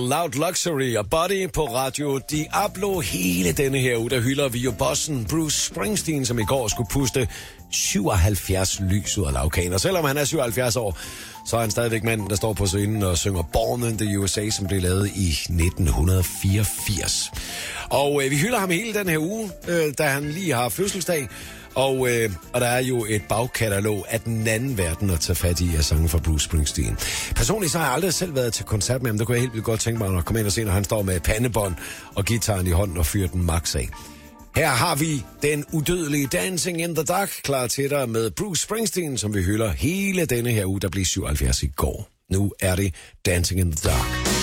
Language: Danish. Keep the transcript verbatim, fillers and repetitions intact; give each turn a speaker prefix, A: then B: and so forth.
A: Loud Luxury og Body på Radio Diablo. Hele denne her uge, der hylder vi jo bossen Bruce Springsteen, som i går skulle puste syvoghalvfjerds lys ud af lagkagen. Og selvom han er syvoghalvfjerds år, så er han stadigvæk manden, der står på scenen og synger Born in the U S A, som blev lavet i nitten fireogfirs. Og øh, vi hylder ham hele den her uge, øh, da han lige har fødselsdag. Og, øh, og der er jo et bagkatalog af den anden verden at tage fat i af sange fra Bruce Springsteen. Personligt så har jeg aldrig selv været til koncert med ham. Det kunne jeg helt vildt godt tænke mig at komme ind og se, når han står med pandebånd og guitaren i hånden og fyrer den max af. Her har vi den udødelige Dancing in the Dark klar til dig med Bruce Springsteen, som vi hylder hele denne her uge, der blev syvoghalvfjerds i går. Nu er det Dancing in the Dark.